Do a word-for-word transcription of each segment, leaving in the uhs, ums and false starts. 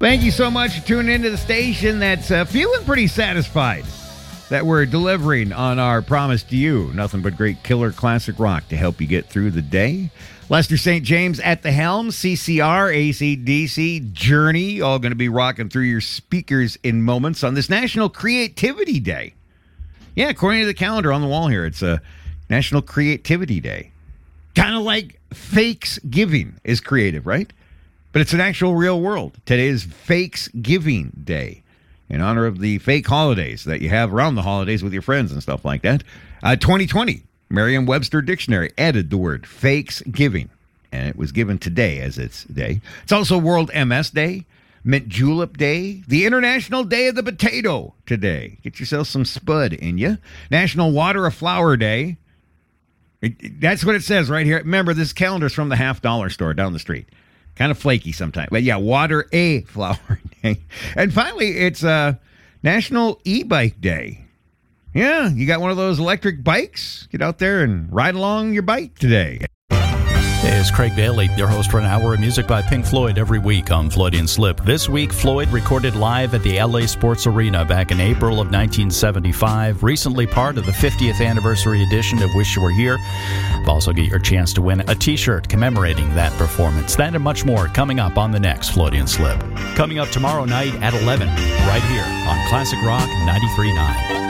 Thank you so much for tuning into the station that's uh, feeling pretty satisfied that we're delivering on our promise to you. Nothing but great killer classic rock to help you get through the day. Lester Saint James at the helm, C C R, A C D C, Journey, all going to be rocking through your speakers in moments on this National Creativity Day. Yeah, according to the calendar on the wall here, it's a National Creativity Day. Kind of like Fakes Giving is creative, right? But it's an actual real world. Today is Fakes Giving Day in honor of the fake holidays that you have around the holidays with your friends and stuff like that. Uh, twenty twenty, Merriam-Webster Dictionary added the word Fakes Giving, and it was given today as its day. It's also World M S Day, Mint Julep Day, the International Day of the Potato today. Get yourself some spud in you. National Water a Flower Day. It, that's what it says right here. Remember, this calendar's from the half dollar store down the street. Kind of flaky sometimes. But yeah, water a flower day. And finally, it's uh, National E-Bike Day. Yeah, you got one of those electric bikes? Get out there and ride along your bike today. Hey, it's Craig Bailey, your host for an hour of music by Pink Floyd every week on Floydian Slip. This week, Floyd recorded live at the L A Sports Arena back in April of nineteen seventy-five, recently part of the fiftieth anniversary edition of Wish You Were Here. You'll also get your chance to win a t-shirt commemorating that performance. That and much more coming up on the next Floydian Slip. Coming up tomorrow night at eleven, right here on Classic Rock ninety-three point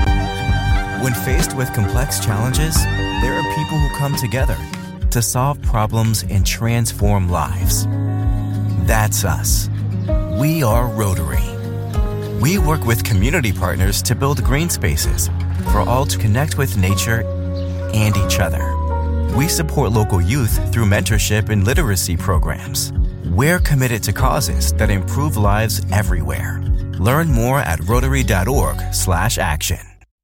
nine. When faced with complex challenges, there are people who come together to solve problems and transform lives. That's us. We are Rotary. We work with community partners to build green spaces for all to connect with nature and each other. We support local youth through mentorship and literacy programs. We're committed to causes that improve lives everywhere. Learn more at rotary.org slash action.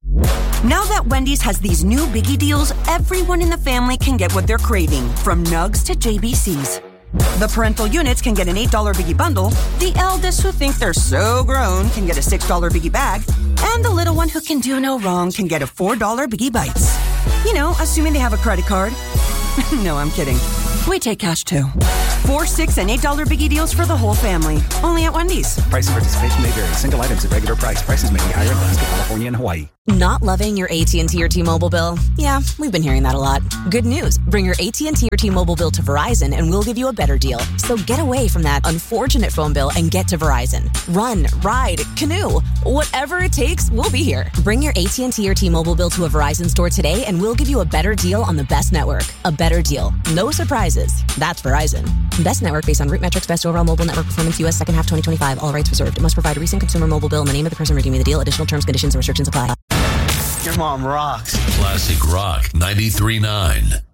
Now that Wendy's has these new biggie deals, everyone in the family can get what they're craving, from nugs to J B Cs. The parental units can get an eight dollar biggie bundle, the eldest who think they're so grown can get a six dollar biggie bag, and the little one who can do no wrong can get a four dollar biggie bites. You know, assuming they have a credit card. No, I'm kidding. We take cash too. Four, six, and eight dollar biggie deals for the whole family. Only at Wendy's. Price and participation may vary. Single items at regular price. Prices may be higher in Alaska, California, and Hawaii. Not loving your A T and T or T-Mobile bill? Yeah, we've been hearing that a lot. Good news. Bring your A T and T or T-Mobile bill to Verizon and we'll give you a better deal. So get away from that unfortunate phone bill and get to Verizon. Run, ride, canoe. Whatever it takes, we'll be here. Bring your A T and T or T-Mobile bill to a Verizon store today and we'll give you a better deal on the best network. A better deal. No surprises. That's Verizon. Best network based on root metrics, best overall mobile network performance, U S second half twenty twenty-five. All rights reserved. It must provide a recent consumer mobile bill and the name of the person redeeming the deal. Additional terms, conditions, and restrictions apply. Your mom rocks. Classic Rock ninety-three point nine.